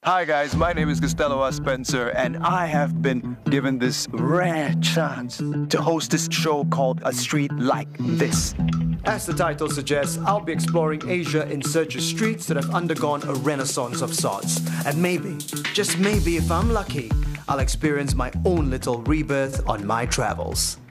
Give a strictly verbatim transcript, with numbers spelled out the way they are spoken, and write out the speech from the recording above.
Hi guys, my name is Costello Spencer, and I have been given this rare chance to host this show called A Street Like This. As the title suggests, I'll be exploring Asia in search of streets that have undergone a renaissance of sorts. And maybe, just maybe if I'm lucky, I'll experience my own little rebirth on my travels.